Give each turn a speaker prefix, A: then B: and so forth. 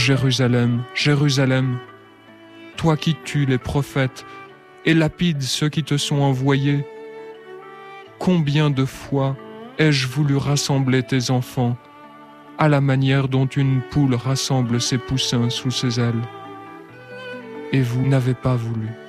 A: Jérusalem, Jérusalem, toi qui tues les prophètes et lapides ceux qui te sont envoyés, combien de fois ai-je voulu rassembler tes enfants à la manière dont une poule rassemble ses poussins sous ses ailes, et vous n'avez pas voulu.